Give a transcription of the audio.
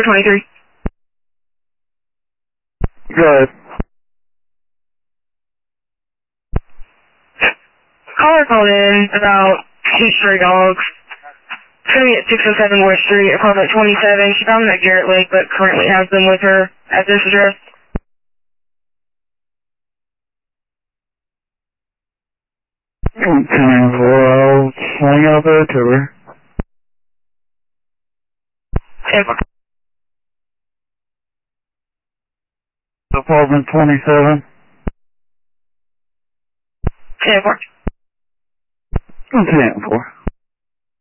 423. Go ahead. Caller called in about 2 stray dogs. It's going to be at 607 West Street, apartment 27. She found them at Garrett Lake, but currently has them with her at this address. Okay, well, I'll swing out there to her. Apartment 27. 10-4. 10-4.